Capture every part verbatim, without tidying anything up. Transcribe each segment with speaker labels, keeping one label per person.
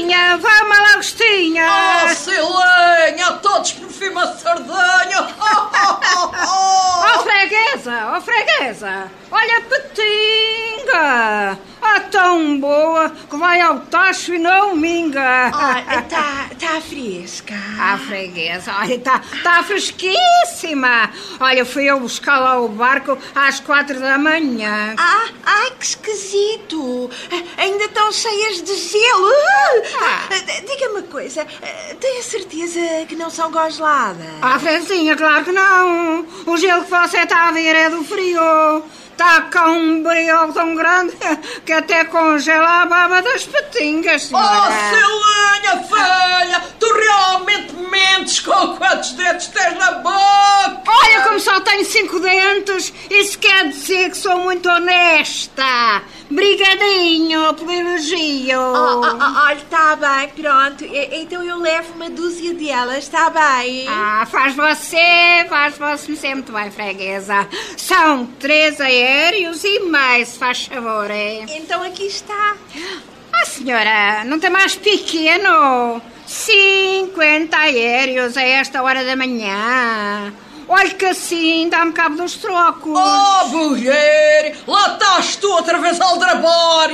Speaker 1: Agostinha, vamos lá, Agostinha.
Speaker 2: Oh, Silinha, todos por fim a Sardanha.
Speaker 1: Oh, freguesa, oh, freguesa, olha a petinga. Ah, tão boa que vai ao tacho e não minga.
Speaker 3: Olha, está tá fresca.
Speaker 1: Ah, freguesa, olha, está tá fresquíssima. Olha, fui eu buscar lá o barco às quatro da manhã.
Speaker 3: Ah, ai, que esquisito. Ainda estão cheias de gelo.
Speaker 1: Ah.
Speaker 3: Diga-me uma coisa, tem a certeza que não são congeladas?
Speaker 1: Ah, freguesinha, claro que não. O gelo que você está a ver é do frio. Está cá um brilho tão grande que até congela a baba das petingas, senhora.
Speaker 2: Oh, Silinha, filha, tu realmente mentes com quantos dentes tens na boca?
Speaker 1: Olha como só tenho cinco dentes, isso quer dizer que sou muito honesta. Brigadinho pelo elogio.
Speaker 3: Oh, oh, oh, olha, está bem, pronto. Então eu levo uma dúzia delas, está bem?
Speaker 1: Ah, faz você, faz você sempre muito bem, freguesa. São três aéreos e mais, se faz favor, é?
Speaker 3: Então aqui está.
Speaker 1: Ah, senhora, não tem mais pequeno? cinquenta aéreos a esta hora da manhã. Olha que assim dá-me cabo dos trocos.
Speaker 2: Oh, mulher, lá estás tu outra vez a aldrabar.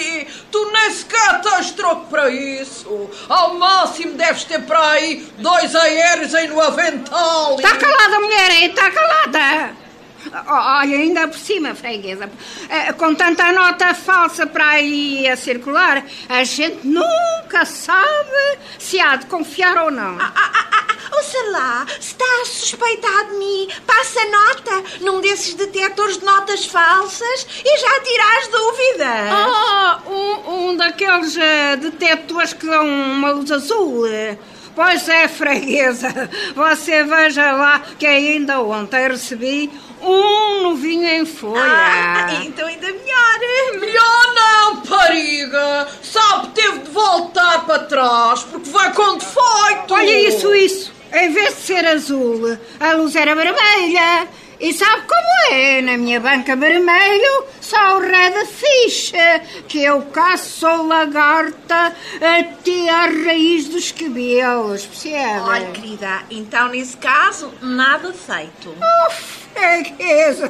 Speaker 2: Tu nem sequer tens troco para isso. Ao máximo deves ter para aí dois aéreos aí no avental.
Speaker 1: Está calada, mulher, está calada. Olha, ainda por cima, freguesa, com tanta nota falsa para aí a circular, a gente nunca sabe se há de confiar ou não.
Speaker 3: Ah, ah, ah, ah, ouça lá, se está a suspeitar de mim, passa nota num desses detectores de notas falsas e já tira as dúvidas.
Speaker 1: Ah, um, um daqueles uh, detectores que dão uma luz azul. Pois é, freguesa, você veja lá que ainda ontem recebi um novinho em folha.
Speaker 3: Ah, então ainda melhor.
Speaker 2: Melhor não, pariga. Sabe, teve de voltar para trás porque vai com defeito.
Speaker 1: Olha isso, isso. Em vez de ser azul, a luz era vermelha. E sabe como é? Na minha banca vermelho só o red fish, que eu caço sou lagarta até à raiz dos cabelos, percebe?
Speaker 3: Olha, querida, então nesse caso, nada feito.
Speaker 1: Oh, freguesa!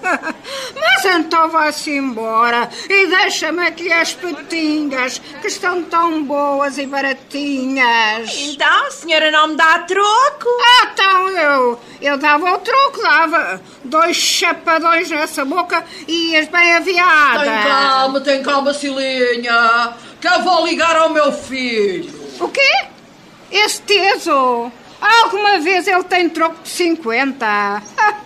Speaker 1: Mas então vá-se embora e deixa-me aqui as petingas, que estão tão boas e baratinhas.
Speaker 3: Então, a senhora não me dá troco?
Speaker 1: Ah, então eu, eu dava o troco, dava dois chapadões nessa boca e ias bem aviada.
Speaker 2: Tem calma, tem calma, Silinha, que eu vou ligar ao meu filho.
Speaker 1: O quê? Esse teso? Alguma vez ele tem troco de cinquenta?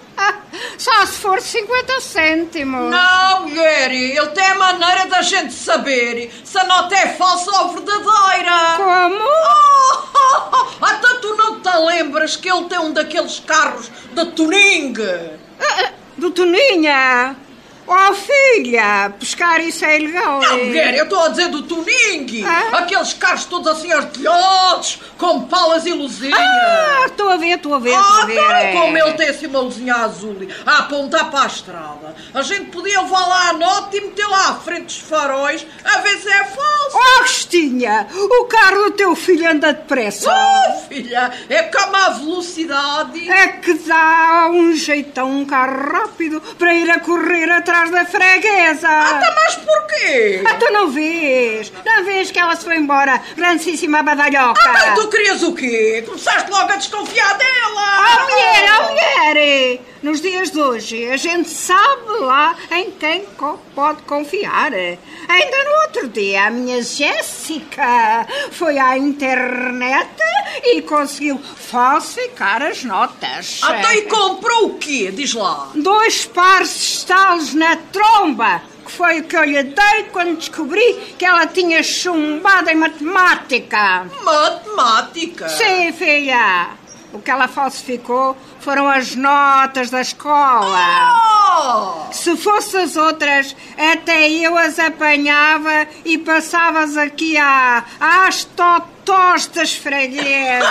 Speaker 1: Só se for cinquenta cêntimos.
Speaker 2: Não, mulher, ele tem a maneira da gente saber se a nota é falsa ou verdadeira.
Speaker 1: Como?
Speaker 2: Oh, oh, oh. Até tu não te lembras que ele tem um daqueles carros de tuning?
Speaker 1: Ah, do Toninha? Oh, filha, pescar isso é ilegal.
Speaker 2: Não, mulher, eu estou a dizer do tuning.
Speaker 1: Ah?
Speaker 2: Aqueles carros todos assim artilhados, com palas e luzinhas.
Speaker 1: Ah, estou a ver, estou a ver, estou
Speaker 2: Ah,
Speaker 1: a ver.
Speaker 2: então,
Speaker 1: é.
Speaker 2: como ele tem assim uma luzinha azul a apontar para a estrada, a gente podia levar lá a nota e meter lá à frente dos faróis a ver se é falso.
Speaker 1: Oh, Agostinha, o carro do teu filho anda depressa.
Speaker 2: Oh, filha, é como a velocidade.
Speaker 1: É que dá um jeitão, um carro rápido para ir a correr atrás da freguesa.
Speaker 2: Até mas porquê?
Speaker 1: Ah, tu não vês? Não vês que ela se foi embora, grandíssima badalhoca?
Speaker 2: Ah, bem, tu querias o quê? Começaste logo a desconfiar dela.
Speaker 1: Oh, mulher, oh, mulher! Nos dias de hoje, a gente sabe lá em quem co- pode confiar. Ainda no outro dia, a minha Jéssica foi à internet e conseguiu falsificar as notas.
Speaker 2: Até e comprou o quê? Diz lá.
Speaker 1: Dois pares de estalos na tromba, que foi o que eu lhe dei quando descobri que ela tinha chumbado em matemática.
Speaker 2: Matemática?
Speaker 1: Sim, filha. O que ela falsificou foram as notas da escola.
Speaker 2: Oh!
Speaker 1: Se fossem as outras, até eu as apanhava e passavas aqui à, às totós das freguesas.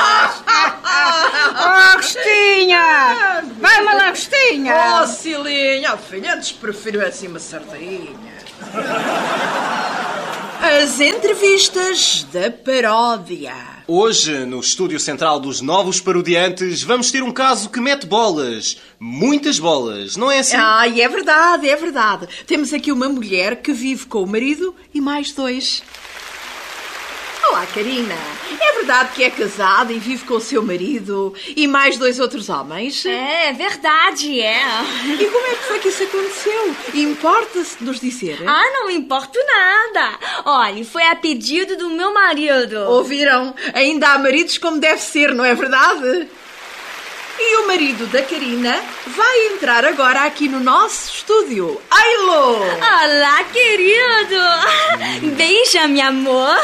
Speaker 1: Oh, Agostinha! Vai-me lá, Agostinha!
Speaker 2: Oh, Silinha, filha, antes prefiro assim uma sardinha.
Speaker 3: As entrevistas da paródia.
Speaker 4: Hoje, no estúdio central dos Novos Parodiantes, vamos ter um caso que mete bolas. Muitas bolas, não é assim?
Speaker 3: Ah, é verdade, é verdade. Temos aqui uma mulher que vive com o marido e mais dois. Olá, Karina. É verdade que é casada e vive com o seu marido e mais dois outros homens?
Speaker 5: É, verdade, é.
Speaker 3: E como é que foi que isso aconteceu? Importa-se de nos dizer?
Speaker 5: Ah, não me importa nada. Olha, foi a pedido do meu marido.
Speaker 3: Ouviram? Ainda há maridos como deve ser, não é verdade? E o marido da Karina vai entrar agora aqui no nosso estúdio. Ailo!
Speaker 5: Olá, querido. Beija, meu amor.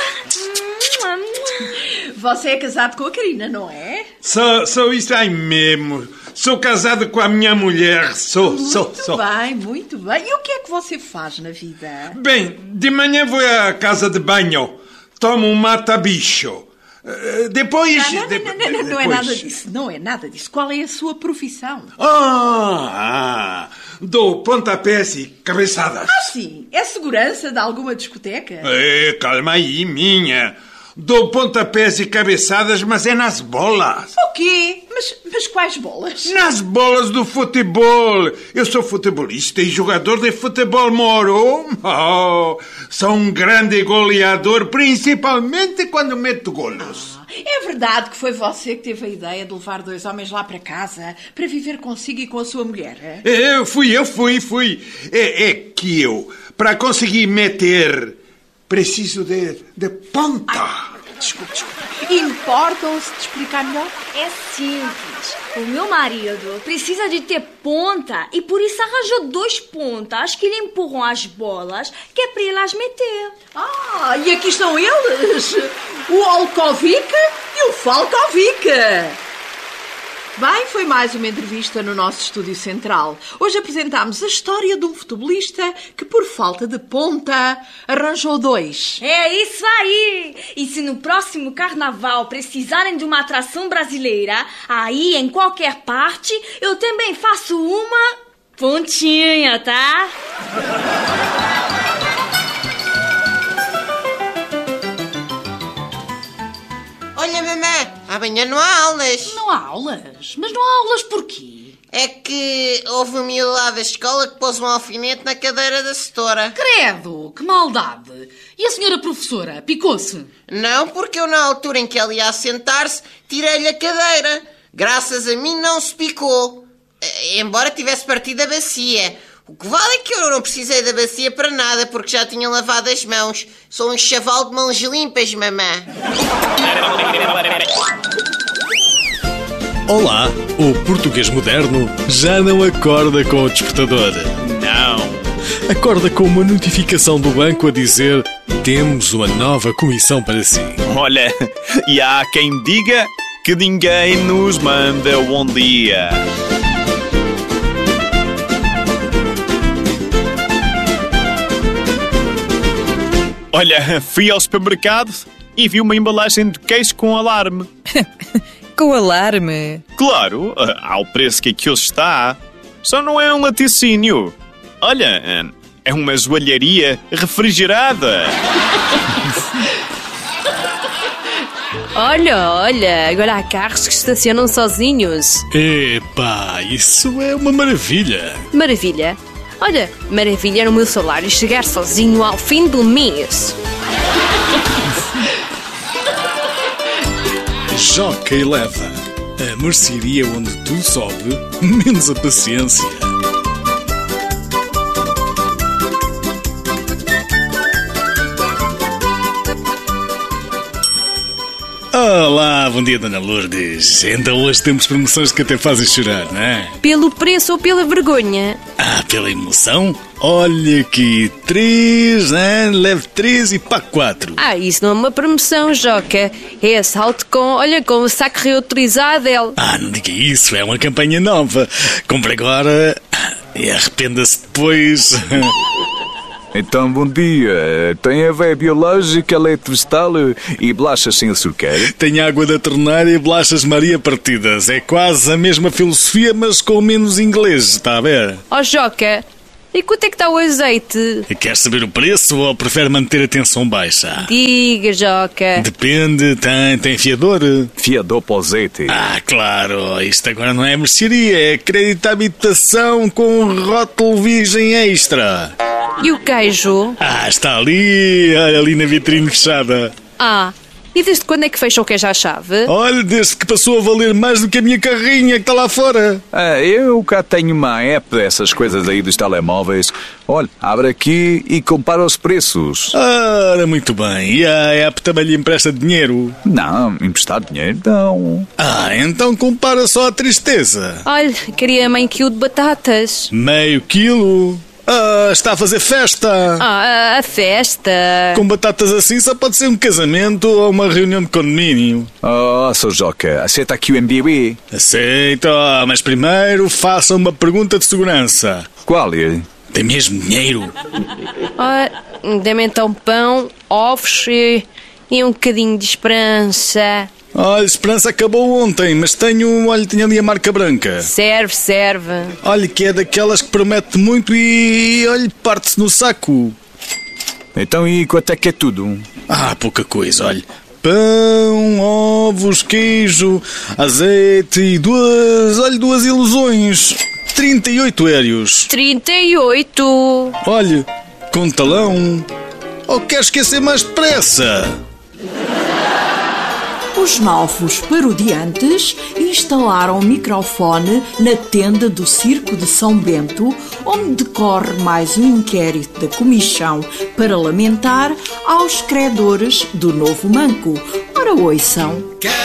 Speaker 3: Você é casado com a Karina, não é?
Speaker 6: Sou, sou isso aí mesmo. Sou casado com a minha mulher. Sou,
Speaker 3: muito
Speaker 6: sou, sou.
Speaker 3: Muito bem, muito bem. E o que é que você faz na vida?
Speaker 6: Bem, de manhã vou à casa de banho. Tomo um mata-bicho. Uh, depois...
Speaker 3: Não, não,
Speaker 6: de,
Speaker 3: não, não, não, não
Speaker 6: depois...
Speaker 3: é nada disso. Não é nada disso. Qual é a sua profissão?
Speaker 6: Ah, ah, dou pontapés e cabeçadas.
Speaker 3: Ah, sim. É segurança de alguma discoteca?
Speaker 6: É, calma aí, minha. Dou pontapés e cabeçadas, mas é nas bolas.
Speaker 3: O quê? Mas, mas quais bolas?
Speaker 6: Nas bolas do futebol. Eu sou futebolista e jogador de futebol moro. Oh, sou um grande goleador, principalmente quando meto golos.
Speaker 3: Ah, é verdade que foi você que teve a ideia de levar dois homens lá para casa para viver consigo e com a sua mulher? É?
Speaker 6: Eu fui, eu fui, fui. É, é que eu, para conseguir meter... preciso de, de ponta.
Speaker 3: Ai, desculpe, desculpe. Importam-se de explicar melhor?
Speaker 5: É simples. O meu marido precisa de ter ponta e por isso arranjou dois pontas que lhe empurram as bolas, que é para ele as meter.
Speaker 3: Ah, e aqui estão eles. O Olkovic e o Falkovic. Bem, foi mais uma entrevista no nosso estúdio central. Hoje apresentámos a história de um futebolista que, por falta de ponta, arranjou dois.
Speaker 5: É isso aí! E se no próximo carnaval precisarem de uma atração brasileira, aí em qualquer parte, eu também faço uma pontinha, tá?
Speaker 7: Olha, mamãe, amanhã não há aulas.
Speaker 8: Não há aulas? Mas não há aulas porquê?
Speaker 7: É que houve um miúdo lá da escola que pôs um alfinete na cadeira da setora.
Speaker 8: Credo, que maldade! E a senhora professora, picou-se?
Speaker 7: Não, porque eu, na altura em que ela ia assentar-se, tirei-lhe a cadeira. Graças a mim não se picou. Embora tivesse partido a bacia. O que vale é que eu não precisei da bacia para nada, porque já tinha lavado as mãos. Sou um chaval de mãos limpas, mamã.
Speaker 9: Olá, o português moderno já não acorda com o despertador. Não. Acorda com uma notificação do banco a dizer: temos uma nova comissão para si.
Speaker 10: Olha, e há quem diga que ninguém nos manda bom dia. Olha, fui ao supermercado e vi uma embalagem de queijo com alarme.
Speaker 11: Com alarme?
Speaker 10: Claro, ao preço que aquilo está. Só não é um laticínio. Olha, é uma joalharia refrigerada.
Speaker 11: Olha, olha, agora há carros que estacionam sozinhos.
Speaker 9: Epá, isso é uma maravilha.
Speaker 11: Maravilha? Olha, maravilha no meu salário chegar sozinho ao fim do mês.
Speaker 9: Joca e leva. A mercearia onde tudo sobe, menos a paciência. Olá, bom dia, Dona Lourdes. Então hoje temos promoções que até fazem chorar, não é?
Speaker 11: Pelo preço ou pela vergonha?
Speaker 9: Ah, pela emoção? Olha aqui, três, hein? Leve três e pague quatro.
Speaker 11: Ah, isso não é uma promoção, Joca. É assalto com, olha, com o saco reutilizado dele.
Speaker 9: Ah, não diga isso, é uma campanha nova. Compre agora e arrependa-se depois.
Speaker 12: Então, bom dia. Tem aveia biológica, leite vegetal e bolachas sem açúcar?
Speaker 9: Tem água da torneira e bolachas Maria partidas. É quase a mesma filosofia, mas com menos inglês, está a ver?
Speaker 11: Ó, Joca, E quanto é que está o azeite?
Speaker 9: Quer saber o preço ou prefere manter a tensão baixa?
Speaker 11: Diga, Joca.
Speaker 9: Depende, tem, tem fiador?
Speaker 12: Fiador para o azeite.
Speaker 9: Ah, claro, isto agora não é mercearia, é crédito à habitação com rótulo virgem extra.
Speaker 11: E o queijo?
Speaker 9: Ah, está ali, olha ali na vitrine fechada.
Speaker 11: Ah, e desde quando é que fecha o queijo à chave?
Speaker 9: Olha, desde que passou a valer mais do que a minha carrinha que está lá fora.
Speaker 12: Ah, eu cá tenho uma app dessas coisas aí dos telemóveis. Olha, abre aqui e compara os preços.
Speaker 9: Ora, muito bem. E a app também lhe empresta dinheiro?
Speaker 12: Não, emprestar dinheiro não.
Speaker 9: Ah, então compara só a tristeza.
Speaker 11: Olha, queria meio quilo de batatas.
Speaker 9: Meio quilo? Ah, está a fazer festa.
Speaker 11: Ah, a festa.
Speaker 9: Com batatas assim só pode ser um casamento ou uma reunião de condomínio.
Speaker 12: Oh, seu Joca, aceita aqui o M B B?
Speaker 9: Aceito, mas primeiro faça uma pergunta de segurança.
Speaker 12: Qual é?
Speaker 9: Tem mesmo dinheiro?
Speaker 11: Ah, dê-me então pão, ovos e, e um bocadinho de esperança.
Speaker 9: Olha, esperança acabou ontem, mas tenho, olha, tenho ali a marca branca.
Speaker 11: Serve, serve.
Speaker 9: Olha, que é daquelas que promete muito e, olha, parte-se no saco.
Speaker 12: Então e quanto é que é tudo?
Speaker 9: Ah, pouca coisa, olha. Pão, ovos, queijo, azeite e duas, olha, duas ilusões. trinta e oito euros.
Speaker 11: trinta e oito.
Speaker 9: Olha, com talão. Ou quer esquecer mais depressa?
Speaker 3: Os novos parodiantes instalaram o microfone na tenda do Circo de São Bento, onde decorre mais um inquérito da Comissão para lamentar aos credores do novo manco. Ora, ouçam.